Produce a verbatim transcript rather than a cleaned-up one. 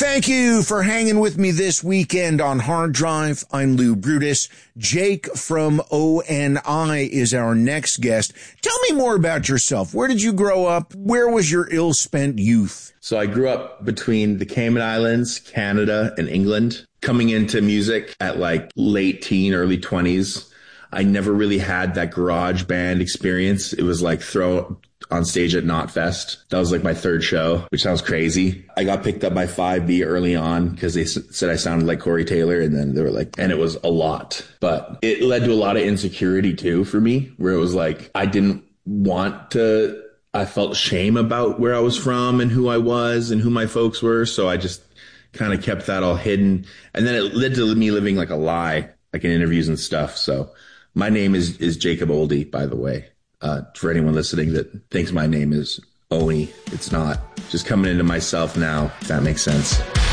thank you for hanging with me this weekend on Hard Drive. I'm Lou Brutus. Jake from O N I is our next guest. Tell me more about yourself. Where did you grow up? Where was your ill-spent youth? So I grew up between the Cayman Islands, Canada, and England. Coming into music at like late teen, early twenties, I never really had that garage band experience. It was like throw on stage at Knotfest. That was like my third show, which sounds crazy. I got picked up by five B early on because they s- said I sounded like Corey Taylor, and then they were like, and it was a lot. But it led to a lot of insecurity too for me, where it was like I didn't want to, I felt shame about where I was from and who I was and who my folks were. So I just kind of kept that all hidden. And then it led to me living like a lie, like in interviews and stuff. So my name is, is Jacob Oldie, by the way. Uh, for anyone listening that thinks my name is Oni, it's not. Just coming into myself now, if that makes sense.